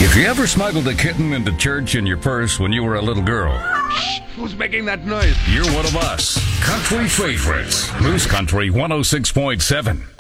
If you ever smuggled a kitten into church in your purse when you were a little girl, Shh, who's making that noise? you're one of us. Country favorites. Moose Country 106.7.